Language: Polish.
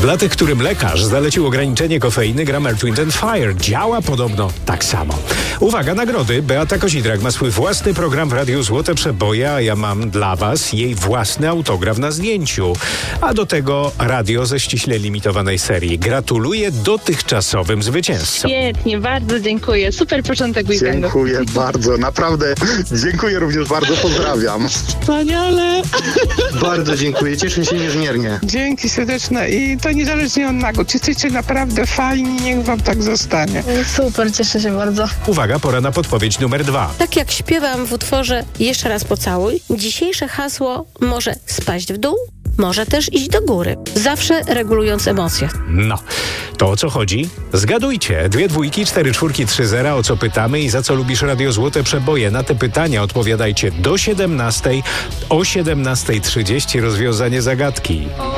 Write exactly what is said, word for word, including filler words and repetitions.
Dla tych, którym lekarz zalecił ograniczenie kofeiny, gram Earth, Wind and Fire. Działa podobno tak samo. Uwaga, nagrody. Beata Kozidrak ma swój własny program w Radiu Złote Przeboje, a ja mam dla was jej własny autograf na zdjęciu. A do tego radio ze ściśle limitowanej serii. Gratuluję dotychczasowym zwycięzcom. Świetnie, bardzo dziękuję. Super początek weekendu. Dziękuję bardzo, naprawdę. Dziękuję również bardzo, pozdrawiam. Wspaniale! Bardzo dziękuję, cieszę się niezmiernie. Dzięki serdeczne i to niezależnie od nagród. Jesteście naprawdę fajni, niech wam tak zostanie. Super, cieszę się bardzo. Uwaga, pora na podpowiedź numer dwa. Tak jak śpiewam w utworze Jeszcze raz pocałuj, dzisiejsze hasło może spaść w dół, może też iść do góry, zawsze regulując emocje. No, to o co chodzi? Zgadujcie. Dwie dwójki, cztery czwórki, trzy zera. O co pytamy i za co lubisz Radio Złote Przeboje? Na te pytania odpowiadajcie do siedemnastej. O siedemnastej trzydzieści rozwiązanie zagadki.